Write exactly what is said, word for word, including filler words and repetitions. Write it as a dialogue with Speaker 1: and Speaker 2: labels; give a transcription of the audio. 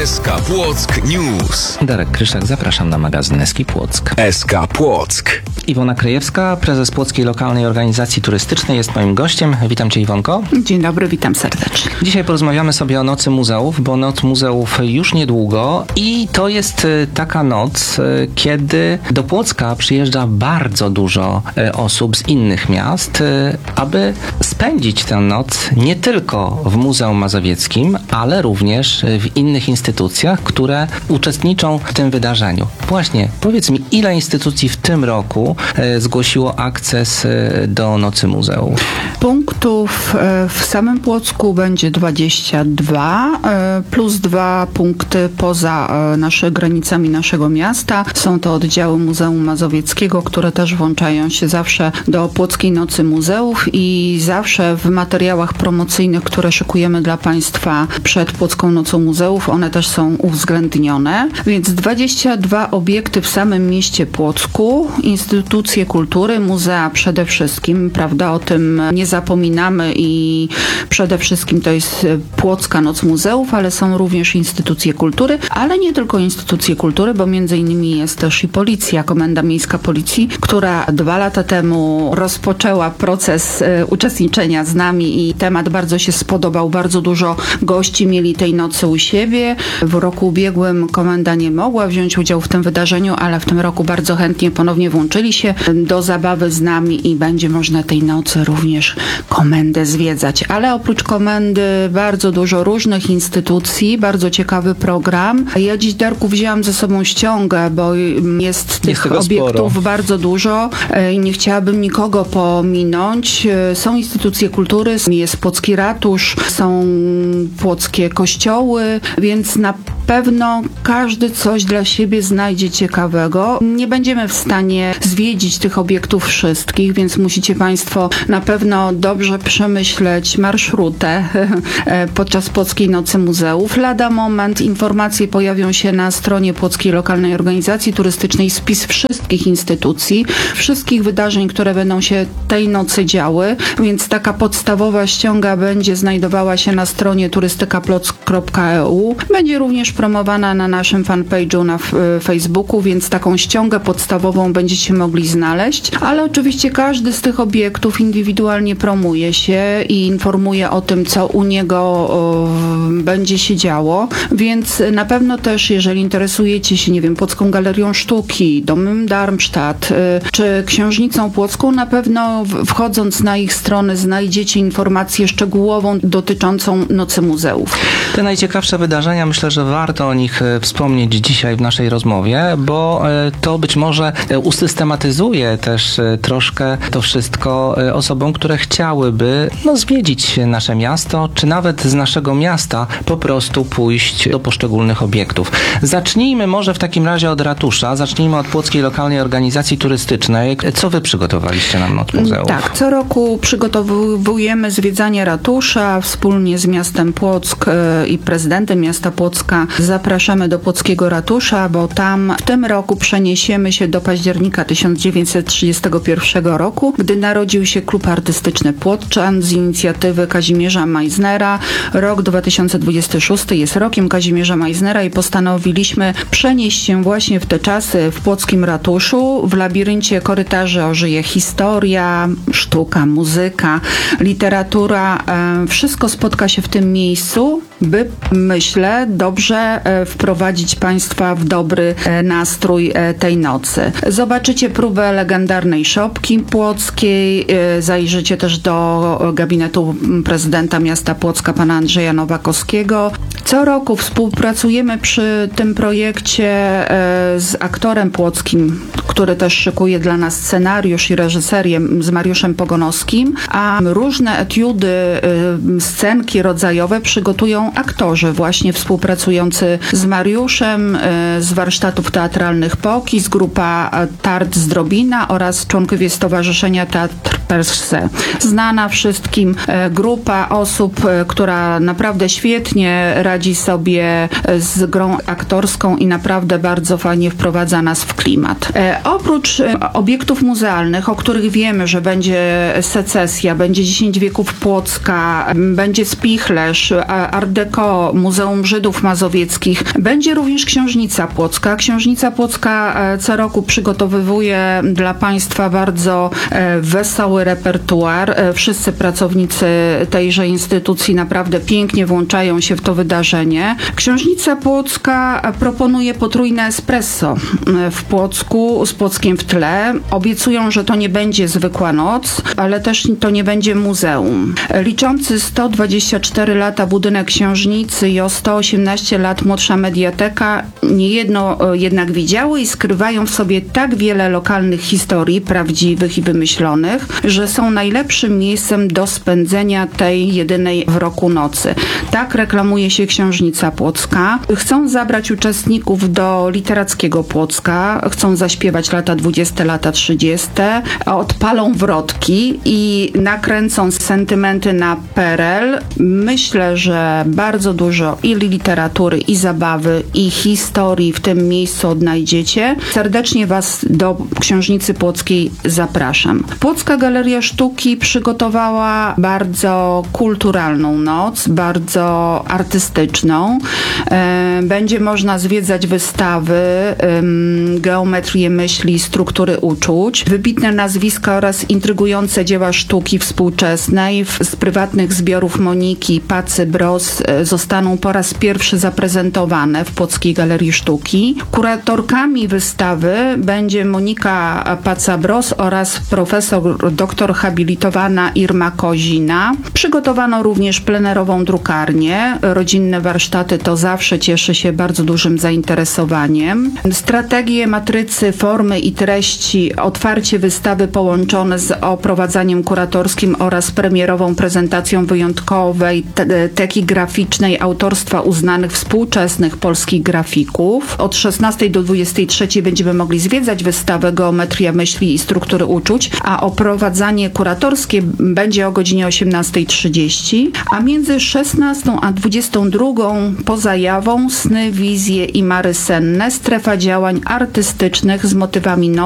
Speaker 1: S K Płock News.
Speaker 2: Darek Kryszak, zapraszam na magazyn S K Płock.
Speaker 1: S K Płock.
Speaker 2: Iwona Kryjewska, prezes Płockiej Lokalnej Organizacji Turystycznej, jest moim gościem. Witam Cię, Iwonko.
Speaker 3: Dzień dobry, witam serdecznie.
Speaker 2: Dzisiaj porozmawiamy sobie o Nocy Muzeów, bo Noc Muzeów już niedługo i to jest taka noc, kiedy do Płocka przyjeżdża bardzo dużo osób z innych miast, aby spędzić tę noc nie tylko w Muzeum Mazowieckim, ale również w innych instytucjach, które uczestniczą w tym wydarzeniu. Właśnie, powiedz mi, ile instytucji w tym roku zgłosiło akces do Nocy Muzeów?
Speaker 3: Punktów w samym Płocku będzie dwadzieścia dwa, plus dwa punkty poza naszymi granicami naszego miasta. Są to oddziały Muzeum Mazowieckiego, które też włączają się zawsze do Płockiej Nocy Muzeów i zawsze w materiałach promocyjnych, które szykujemy dla Państwa przed Płocką Nocą Muzeów, one też są uwzględnione. Więc dwadzieścia dwa obiekty w samym mieście Płocku, instytucje kultury, muzea przede wszystkim, prawda, o tym nie zapominamy i przede wszystkim to jest Płocka Noc Muzeów, ale są również instytucje kultury, ale nie tylko instytucje kultury, bo między innymi jest też i policja, Komenda Miejska Policji, która dwa lata temu rozpoczęła proces e, uczestniczenia z nami i temat bardzo się spodobał. Bardzo dużo gości mieli tej nocy u siebie. W roku ubiegłym komenda nie mogła wziąć udziału w tym wydarzeniu, ale w tym roku bardzo chętnie ponownie włączyli się do zabawy z nami i będzie można tej nocy również komendę zwiedzać. Ale oprócz komendy bardzo dużo różnych instytucji, bardzo ciekawy program. Ja dziś, Darku, wzięłam ze sobą ściągę, bo jest tych
Speaker 2: jest
Speaker 3: obiektów
Speaker 2: sporo.
Speaker 3: bardzo dużo i nie chciałabym nikogo pominąć. Są instytucje kultury, jest Płocki Ratusz, są płockie kościoły, więc na pewno każdy coś dla siebie znajdzie ciekawego. Nie będziemy w stanie zwiedzić tych obiektów wszystkich, więc musicie Państwo na pewno dobrze przemyśleć marszrutę podczas Płockiej Nocy Muzeów. Lada moment informacje pojawią się na stronie Płockiej Lokalnej Organizacji Turystycznej, spis wszystkich instytucji, wszystkich wydarzeń, które będą się tej nocy działy, więc taka podstawowa ściąga będzie znajdowała się na stronie turystyka plock kropka e u. Będzie również promowana na naszym fanpage'u na Facebooku, więc taką ściągę podstawową będziecie mogli znaleźć, ale oczywiście każdy z tych obiektów indywidualnie promuje się i informuje o tym, co u niego o, będzie się działo, więc na pewno też, jeżeli interesujecie się, nie wiem, Płocką Galerią Sztuki, Domem Darmstadt, y, czy Książnicą Płocką, na pewno wchodząc na ich strony znajdziecie informację szczegółową dotyczącą Nocy Muzeów.
Speaker 2: Te najciekawsze wydarzenia, myślę, że warto o nich wspomnieć dzisiaj w naszej rozmowie, bo to być może usystematyzuje też troszkę to wszystko osobom, które chciałyby no, zwiedzić nasze miasto, czy nawet z naszego miasta po prostu pójść do poszczególnych obiektów. Zacznijmy może w takim razie od ratusza, zacznijmy od Płockiej Lokalnej Organizacji Turystycznej. Co wy przygotowaliście na Noc Muzeów?
Speaker 3: Tak, co roku przygotowujemy zwiedzanie ratusza wspólnie z miastem Płock i prezydentem miasta Płocka. Zapraszamy do Płockiego Ratusza, bo tam w tym roku przeniesiemy się do października tysiąc dziewięćset trzydziestego pierwszego roku, gdy narodził się Klub Artystyczny Płockczan z inicjatywy Kazimierza Meissnera. Rok dwa tysiące dwudziesty szósty jest rokiem Kazimierza Meissnera i postanowiliśmy przenieść się właśnie w te czasy w Płockim Ratuszu. W labiryncie korytarzy ożyje historia, sztuka, muzyka, literatura. Wszystko spotka się w tym miejscu, by, myślę, dobrze wprowadzić Państwa w dobry nastrój tej nocy. Zobaczycie próbę legendarnej szopki płockiej, zajrzycie też do gabinetu prezydenta miasta Płocka, pana Andrzeja Nowakowskiego. Co roku współpracujemy przy tym projekcie z aktorem płockim, który też szykuje dla nas scenariusz i reżyserię, z Mariuszem Pogonowskim, a różne etiudy, scenki rodzajowe przygotują aktorzy właśnie współpracujący z Mariuszem, z warsztatów teatralnych P O K I, z grupa Tart z Drobina oraz członkowie Stowarzyszenia Teatr per se. Znana wszystkim e, grupa osób, e, która naprawdę świetnie radzi sobie z grą aktorską i naprawdę bardzo fajnie wprowadza nas w klimat. E, oprócz e, obiektów muzealnych, o których wiemy, że będzie secesja, będzie dziesięć wieków Płocka, będzie Spichlerz, Art Deco, Muzeum Żydów Mazowieckich, będzie również Książnica Płocka. Książnica Płocka e, co roku przygotowywuje dla Państwa bardzo e, wesoły repertuar. E, wszyscy pracownicy tejże instytucji naprawdę pięknie włączają się w to wydarzenie. Książnica Płocka proponuje potrójne espresso w Płocku, z Płockiem w tle. Obiecują, że to nie będzie zwykła noc, ale też to nie będzie muzeum. Liczący sto dwadzieścia cztery lata budynek książnicy i o sto osiemnaście lat młodsza mediateka niejedno jednak widziały i skrywają w sobie tak wiele lokalnych historii, prawdziwych i wymyślonych, że są najlepszym miejscem do spędzenia tej jedynej w roku nocy. Tak reklamuje się Książnica Płocka. Chcą zabrać uczestników do literackiego Płocka, chcą zaśpiewać lata dwudzieste, lata trzydzieste, odpalą wrotki i nakręcą sentymenty na perel. Myślę, że bardzo dużo i literatury, i zabawy, i historii w tym miejscu odnajdziecie. Serdecznie Was do Książnicy Płockiej zapraszam. Płocka Galeria Sztuki przygotowała bardzo kulturalną noc, bardzo artystyczną. Będzie można zwiedzać wystawy, geometrię myśli, struktury uczuć, wybitne nazwiska oraz intrygujące dzieła sztuki współczesnej z prywatnych zbiorów Moniki Pacy-Bros zostaną po raz pierwszy zaprezentowane w Płockiej Galerii Sztuki. Kuratorkami wystawy będzie Monika Paca-Bros oraz profesor doktor habilitowana Irma Kozina. Przygotowano również plenerową drukarnię. Rodzinne warsztaty to zawsze cieszy się bardzo dużym zainteresowaniem. Strategie, matrycy, formy i treści, otwarcie wystawy połączone z oprowadzaniem kuratorskim oraz premierową prezentacją wyjątkowej te- teki graficznej autorstwa uznanych współczesnych polskich grafików. Od szesnastej do dwudziestej trzeciej będziemy mogli zwiedzać wystawę Geometria myśli i struktury uczuć, a oprowadzanie kuratorskie będzie o godzinie osiemnastej trzydzieści, a między szesnastą a dwudziestą drugą poza jawą sny, wizje i mary senne, strefa działań artystycznych z motywami